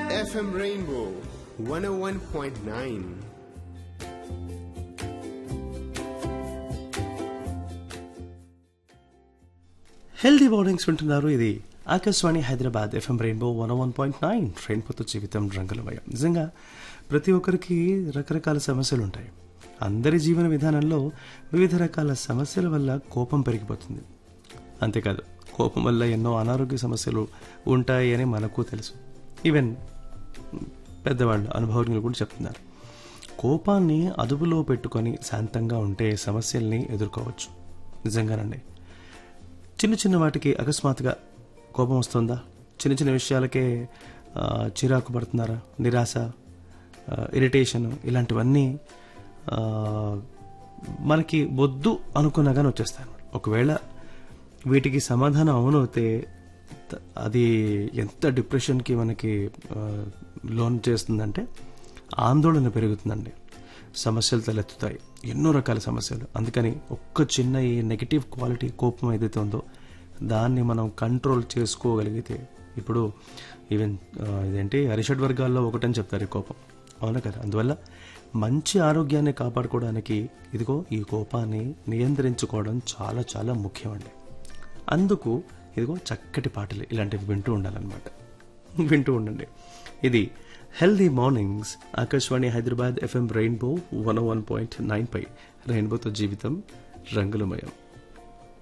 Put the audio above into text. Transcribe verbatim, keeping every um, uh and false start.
F M Rainbow one oh one point nine. Healthy mornings వింటున్నారు. ఇది Akashvani Hyderabad FM rainbow one one point nine రెయిన్బోతో జీవితం రంగులమయం. నిజంగా ప్రతి ఒక్కరికి రకరకాల సమస్యలు ఉంటాయి. అందరి జీవన విధానంలో వివిధ రకాల సమస్యల వల్ల కోపం పెరిగిపోతుంది. అంతేకాదు, కోపం వల్ల ఎన్నో అనారోగ్య సమస్యలు ఉంటాయి అని మనకు తెలుసు. ఈవెన్ పెద్దవాళ్ళు అనుభవజ్ఞులు కూడా చెప్తున్నారు. కోపాన్ని అదుపులో పెట్టుకొని శాంతంగా ఉంటే సమస్యల్ని ఎదుర్కోవచ్చు. నిజంగానండి. చిన్న చిన్న వాటికి అకస్మాత్తుగా కోపం వస్తుందా? చిన్న చిన్న విషయాలకే చిరాకు పడుతున్నారా? నిరాశ, ఇరిటేషన్ ఇలాంటివన్నీ మనకి వద్దు అనుకున్నా కానీ వచ్చేస్తాయి. ఒకవేళ వీటికి సమాధానం అవునవుతే అది ఎంత డిప్రెషన్కి మనకి లోన్ చేస్తుందంటే ఆందోళన పెరుగుతుందండి. సమస్యలు తలెత్తుతాయి, ఎన్నో రకాల సమస్యలు. అందుకని ఒక్క చిన్న ఈ నెగిటివ్ క్వాలిటీ కోపం ఏదైతే ఉందో దాన్ని మనం కంట్రోల్ చేసుకోగలిగితే, ఇప్పుడు ఈవెన్ ఇదేంటి అరిషడ్ వర్గాల్లో ఒకటని చెప్తారు ఈ కోపం, అవునా కదా? అందువల్ల మంచి ఆరోగ్యాన్ని కాపాడుకోవడానికి ఇదిగో ఈ కోపాన్ని నియంత్రించుకోవడం చాలా చాలా ముఖ్యమండి. అందుకు ఇదిగో చక్కటి పాటలు ఇలాంటివి వింటూ ఉండాలన్నమాట. వింటూ ఉండండి. ఇది healthy mornings Akashvani Hyderabad FM rainbow one one point nine పై రెయిన్బోతో జీవితం రంగులమయం.